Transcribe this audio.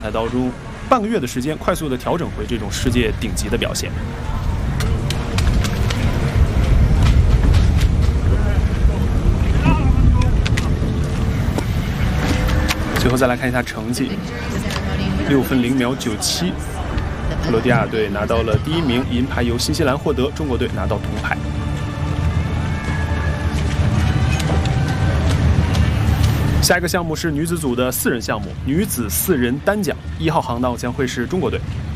才当中半个月的时间，快速的调整回这种世界顶级的表现。最后再来看一下成绩，6分0秒97，克罗地亚队拿到了第1名，银牌由新西兰获得，中国队拿到铜牌。 下一个项目是女子组的4人项目，女子4人单桨，1号航道将会是中国队。